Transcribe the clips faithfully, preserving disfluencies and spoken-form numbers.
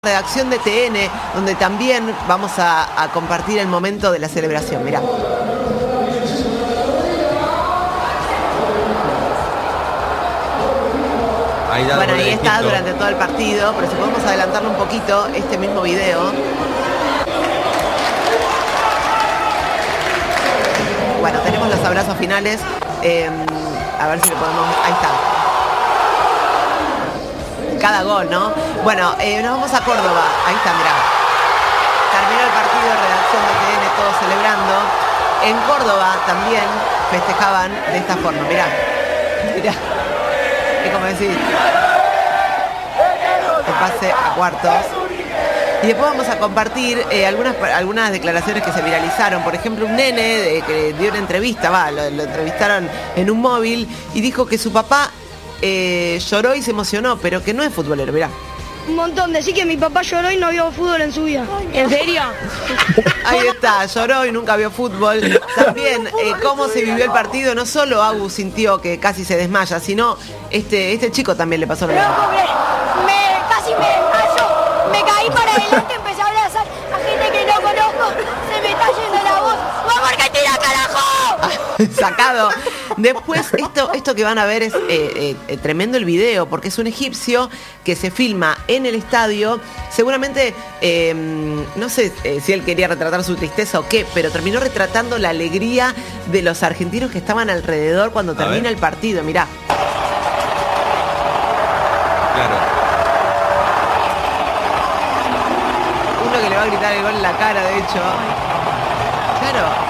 Redacción de T N, donde también vamos a, a compartir el momento de la celebración. Mirá. Ahí bueno, ahí está durante todo el partido, pero si podemos adelantarlo un poquito, este mismo video. Bueno, tenemos los abrazos finales. Eh, a ver si lo podemos... Ahí está. Cada gol, ¿no? Bueno, eh, nos vamos a Córdoba. Ahí está, mirá. Terminó el partido, redacción de T N, todos celebrando. En Córdoba también festejaban de esta forma, mirá. Mirá. Es como decir, que pase a cuartos. Y después vamos a compartir eh, algunas, algunas declaraciones que se viralizaron. Por ejemplo, un nene de, que dio una entrevista, va, lo, lo entrevistaron en un móvil y dijo que su papá Eh, lloró y se emocionó, pero que no es futbolero, mirá. Un montón, decir que mi papá lloró y no vio fútbol en su vida. ¿En serio? Ahí está, lloró y nunca vio fútbol. También, eh, cómo se vivió el partido, no solo Agus sintió que casi se desmaya, sino este, este chico también le pasó lo mismo. Me, casi me desmayo, me caí para adelante, empecé a abrazar a gente que no conozco, se me está yendo la voz. ¡Vamos Argentina, carajo! Sacado. Después, esto, esto que van a ver es eh, eh, tremendo el video, porque es un egipcio que se filma en el estadio. Seguramente, eh, no sé eh, si él quería retratar su tristeza o qué, pero terminó retratando la alegría de los argentinos que estaban alrededor cuando termina el partido. Mirá. Claro. Uno que le va a gritar el gol en la cara, de hecho. Claro.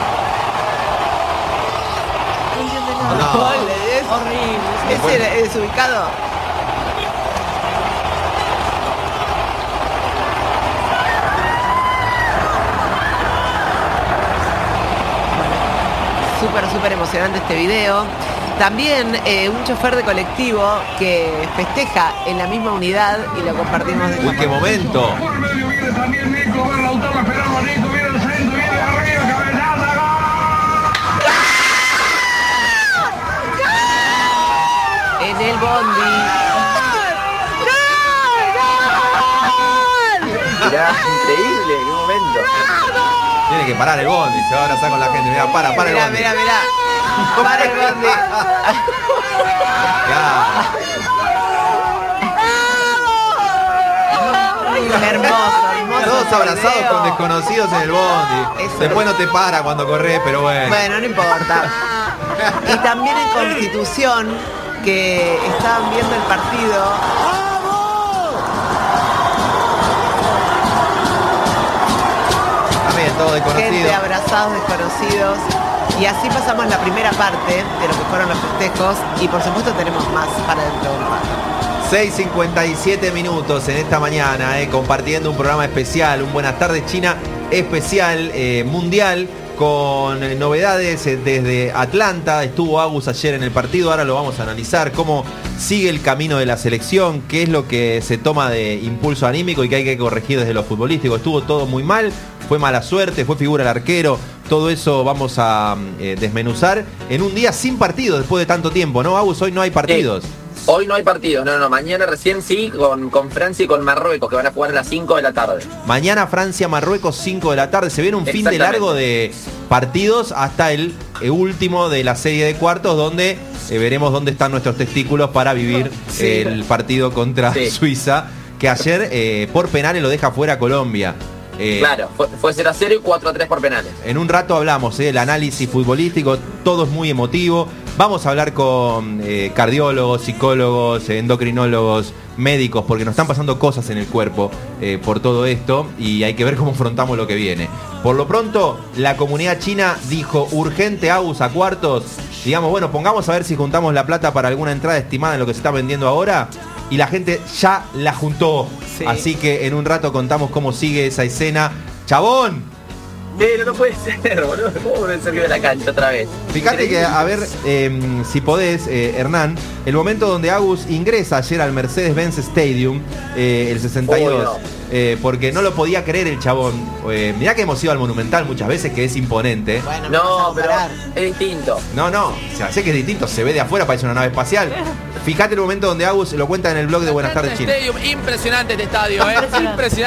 No. Es horrible. ¿Ese era, es ubicado? Súper, súper emocionante este video. También eh, un chofer de colectivo que festeja en la misma unidad y lo compartimos de esta Uy, qué forma. momento. En el bondi. Mirá, increíble, qué momento. Tiene que parar el bondi, se va a abrazar con la gente. Mirá, para, para el Mirá, bondi. mirá, mirá. Para el bondi. Hermoso, hermoso. Todos abrazados video. con desconocidos en el bondi. Eso. Después no te para cuando corres, pero bueno. Bueno, no importa. Y también en Constitución, que estaban viendo el partido. También todo desconocido. Gente, abrazados, desconocidos. Y así pasamos la primera parte de lo que fueron los festejos. Y por supuesto tenemos más para dentro de un rato. seis cincuenta y siete minutos en esta mañana, eh, compartiendo un programa especial, un Buenas tardes China especial, eh, mundial, con eh, novedades eh, desde Atlanta. Estuvo Agus ayer en el partido, ahora lo vamos a analizar, cómo sigue el camino de la selección, qué es lo que se toma de impulso anímico y que hay que corregir desde lo futbolístico. Estuvo todo muy mal, fue mala suerte, fue figura el arquero, todo eso vamos a eh, desmenuzar en un día sin partido después de tanto tiempo, ¿no, Agus? Hoy no hay partidos. Sí. Hoy no hay partido, no, no, mañana recién sí, con, con Francia y con Marruecos, que van a jugar a las cinco de la tarde. Mañana Francia, Marruecos, cinco de la tarde. Se viene un fin de largo de partidos hasta el eh, último de la serie de cuartos, donde eh, veremos dónde están nuestros testículos para vivir Sí. eh, el partido contra Sí. Suiza, que ayer eh, por penales lo deja fuera Colombia. Eh, Claro, fue, fue cero a cero y cuatro a tres por penales. En un rato hablamos del análisis futbolístico, todo es muy emotivo. Vamos a hablar con eh, cardiólogos, psicólogos, eh, endocrinólogos, médicos, porque nos están pasando cosas en el cuerpo eh, por todo esto y hay que ver cómo afrontamos lo que viene. Por lo pronto, la comunidad china dijo urgente Agus a cuartos. Digamos, bueno, pongamos a ver si juntamos la plata para alguna entrada estimada en lo que se está vendiendo ahora. Y la gente ya la juntó. Sí. Así que en un rato contamos cómo sigue esa escena. ¡Chabón! Pero no puede ser, boludo, ¿cómo me salió de la cancha otra vez? Fíjate que, a ver, eh, si podés, eh, Hernán, el momento donde Agus ingresa ayer al Mercedes-Benz Stadium, eh, el sesenta y dos, Oh, no. eh, porque no lo podía creer el chabón. Eh, mirá que hemos ido al Monumental muchas veces, que es imponente. Bueno, No, empezamos a pero parar. es distinto. No, no, o sea, sé que es distinto, se ve de afuera, parece una nave espacial. Fíjate el momento donde Agus lo cuenta en el blog de Buenas tardes China. Stadium, impresionante este estadio, ¿eh? Impresionante.